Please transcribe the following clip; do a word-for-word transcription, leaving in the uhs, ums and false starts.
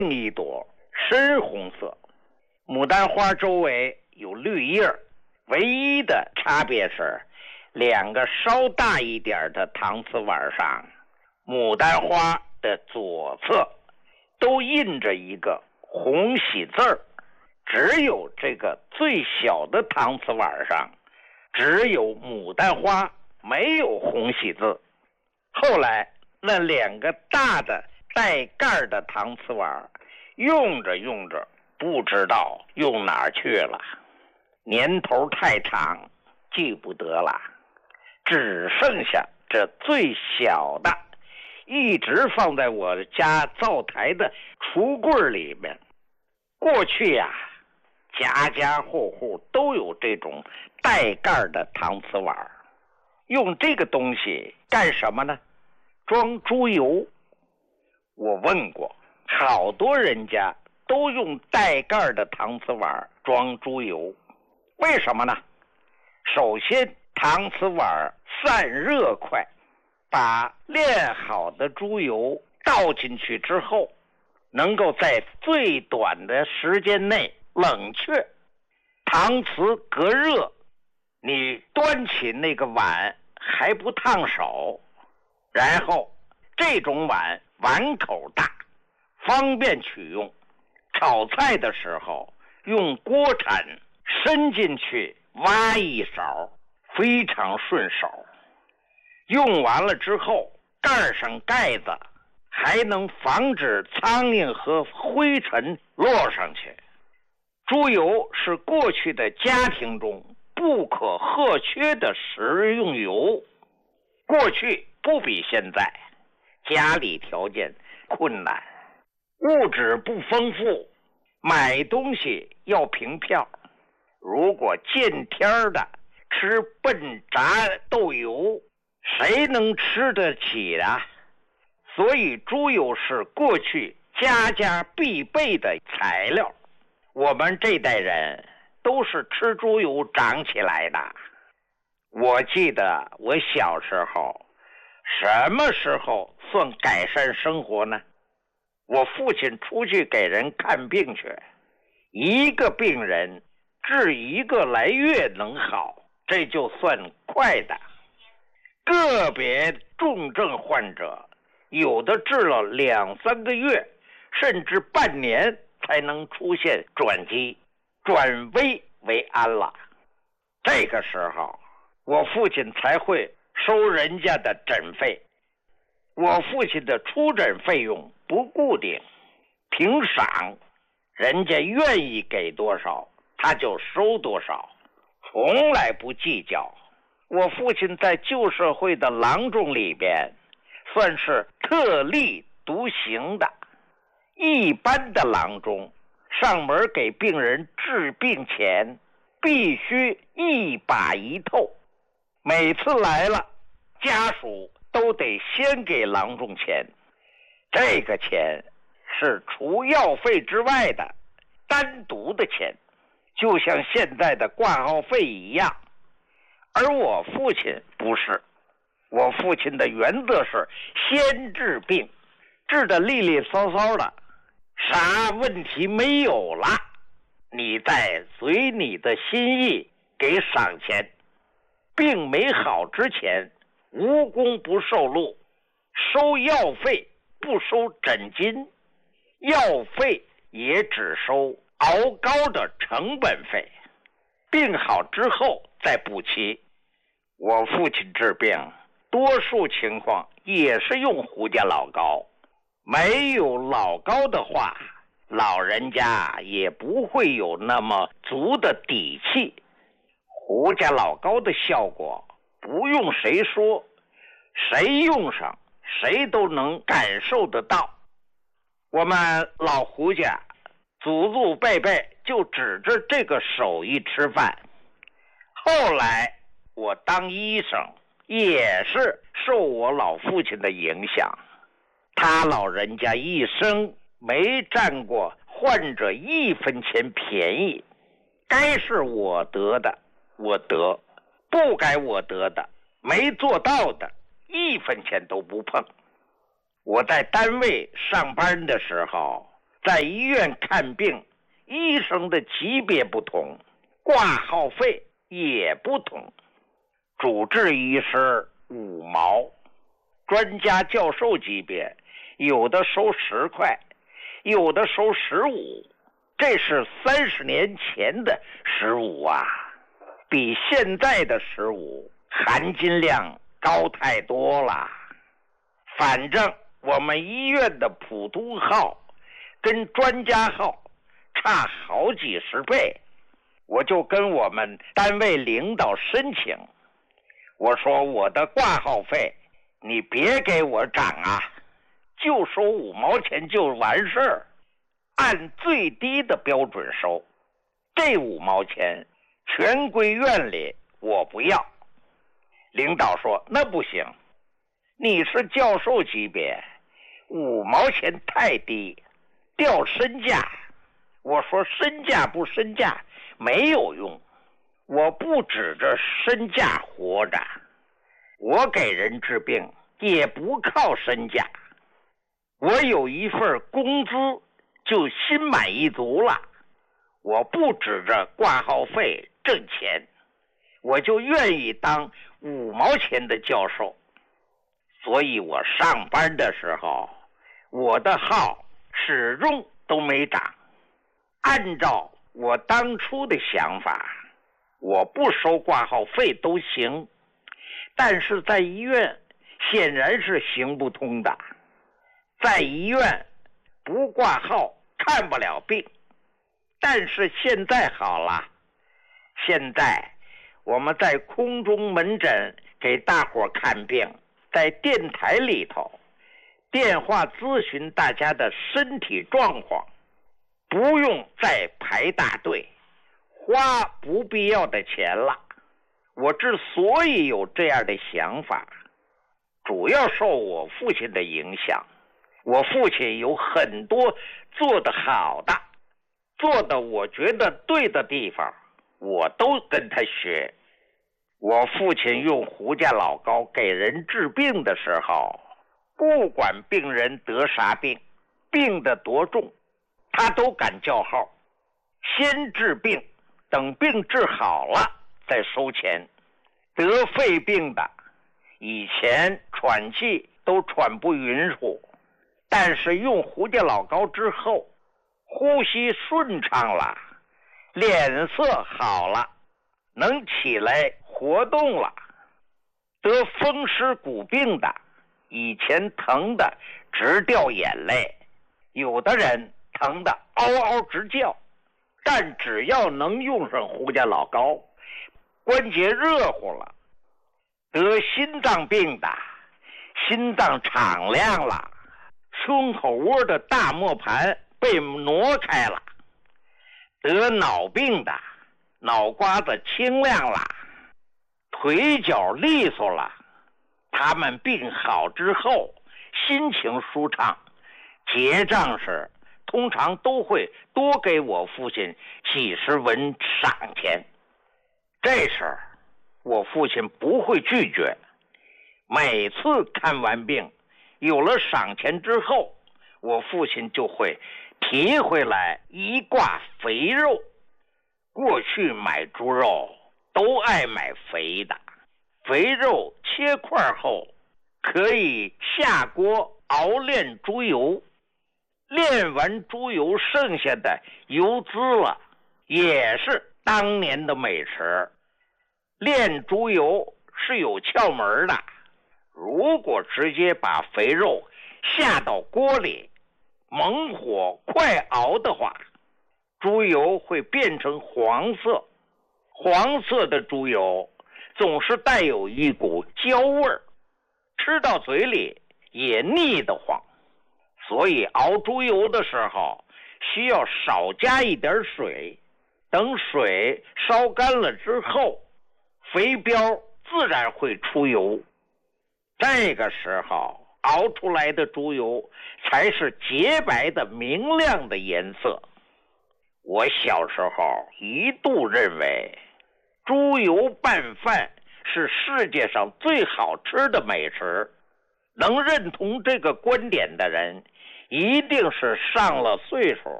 另一朵深红色。牡丹花周围有绿叶，唯一的差别是两个稍大一点的搪瓷碗上，牡丹花的左侧都印着一个红喜字儿，只有这个最小的搪瓷碗上只有牡丹花，没有红喜字。后来那两个大的带盖的搪瓷碗用着用着不知道用哪儿去了，年头太长记不得了，只剩下这最小的一直放在我家灶台的橱柜里面。过去呀、啊，家家户户都有这种带盖的搪瓷碗，用这个东西干什么呢？装猪油。我问过，好多人家都用带盖的搪瓷碗装猪油，为什么呢？首先，搪瓷碗散热快，把炼好的猪油倒进去之后，能够在最短的时间内冷却。搪瓷隔热，你端起那个碗还不烫手。然后这种碗碗口大，方便取用，炒菜的时候用锅铲伸进去挖一勺，非常顺手。用完了之后盖上盖子，还能防止苍蝇和灰尘落上去。猪油是过去的家庭中不可或缺的食用油，过去不比现在，家里条件困难，物质不丰富，买东西要凭票。如果见天的吃笨炸豆油，谁能吃得起啊？所以猪油是过去家家必备的材料。我们这代人都是吃猪油长起来的。我记得我小时候，什么时候算改善生活呢？我父亲出去给人看病去，一个病人治一个来月能好，这就算快的。个别重症患者，有的治了两三个月，甚至半年才能出现转机，转危为安了。这个时候，我父亲才会收人家的诊费。我父亲的出诊费用不固定，凭赏，人家愿意给多少他就收多少，从来不计较。我父亲在旧社会的郎中里边算是特立独行的。一般的郎中上门给病人治病前必须一把一透，每次来了家属都得先给郎中钱，这个钱是除药费之外的单独的钱，就像现在的挂号费一样。而我父亲不是，我父亲的原则是先治病，治得利利索索的，啥问题没有了，你再随你的心意给赏钱。病没好之前，无功不受禄，收药费不收诊金，药费也只收熬膏的成本费，病好之后再补齐。我父亲治病多数情况也是用胡家老膏，没有老膏的话，老人家也不会有那么足的底气。胡家老膏的效果不用谁说，谁用上谁都能感受得到。我们老胡家祖祖辈辈就指着这个手艺吃饭。后来我当医生也是受我老父亲的影响，他老人家一生没占过患者一分钱便宜，该是我得的我得，不该我得的没做到的一分钱都不碰。我在单位上班的时候， 在医院看病，医生的级别不同，挂号费也不同。主治医师五毛，专家教授级别有的收十块，有的收十五，这是三十年前的十五啊，比现在的十五含金量高太多了。反正我们医院的普通号跟专家号差好几十倍，我就跟我们单位领导申请，我说我的挂号费你别给我涨啊，就收五毛钱就完事儿，按最低的标准收，这五毛钱全归院里，我不要。领导说那不行，你是教授级别，五毛钱太低，掉身价。我说身价不身价没有用，我不指着身价活着，我给人治病也不靠身价，我有一份工资就心满意足了，我不指着挂号费挣钱，我就愿意当五毛钱的教授。所以我上班的时候，我的号始终都没涨。按照我当初的想法，我不收挂号费都行，但是在医院显然是行不通的。在医院不挂号看不了病，但是现在好了，现在我们在空中门诊给大伙看病，在电台里头电话咨询大家的身体状况，不用再排大队花不必要的钱了。我之所以有这样的想法，主要受我父亲的影响。我父亲有很多做得好的，做的我觉得对的地方，我都跟他学。我父亲用胡家老膏给人治病的时候，不管病人得啥病，病得多重，他都敢叫号，先治病，等病治好了再收钱。得肺病的以前喘气都喘不匀乎，但是用胡家老膏之后，呼吸顺畅了，脸色好了，能起来活动了。得风湿骨病的以前疼的直掉眼泪，有的人疼得嗷嗷直叫，但只要能用上胡家老膏，关节热乎了。得心脏病的心脏敞亮了，胸口窝的大磨盘被挪开了。得脑病的脑瓜子清亮了，腿脚利索了。他们病好之后心情舒畅，结账时通常都会多给我父亲几十文赏钱。这时我父亲不会拒绝，每次看完病有了赏钱之后，我父亲就会提回来一挂肥肉。过去买猪肉都爱买肥的，肥肉切块后可以下锅熬炼猪油，炼完猪油剩下的油脂了，也是当年的美食。炼猪油是有窍门的，如果直接把肥肉下到锅里，猛火快熬的话，猪油会变成黄色，黄色的猪油总是带有一股焦味儿，吃到嘴里也腻得慌。所以熬猪油的时候需要少加一点水，等水烧干了之后，肥膘自然会出油，这个时候熬出来的猪油才是洁白的明亮的颜色。我小时候一度认为猪油拌饭是世界上最好吃的美食，能认同这个观点的人一定是上了岁数，